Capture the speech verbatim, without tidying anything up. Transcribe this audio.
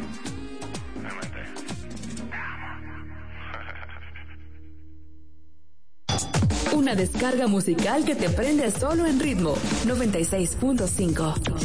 Una descarga musical que te prende solo en Ritmo noventa y seis punto cinco.